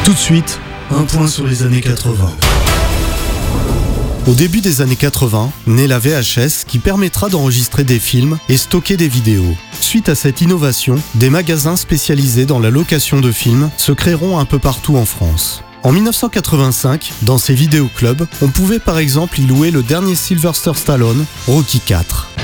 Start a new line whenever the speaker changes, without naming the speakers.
Tout de suite, un point sur les années 80. Au début des années 80, naît la VHS qui permettra d'enregistrer des films et stocker des vidéos. Suite à cette innovation, des magasins spécialisés dans la location de films se créeront un peu partout en France. En 1985, dans ces vidéoclubs, on pouvait par exemple y louer le dernier Sylvester Stallone, Rocky IV.